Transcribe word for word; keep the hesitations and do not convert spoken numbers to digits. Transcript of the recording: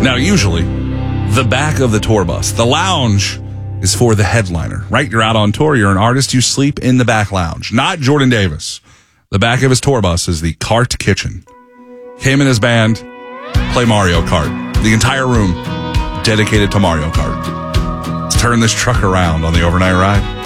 Now, usually, the back of the tour bus, the lounge, is for the headliner, right? You're out on tour, you're an artist, you sleep in the back lounge. Not Jordan Davis. The back of his tour bus is the Kart Kitchen. Him and his band play Mario Kart. The entire room dedicated to Mario Kart. Let's turn this truck around on the overnight ride.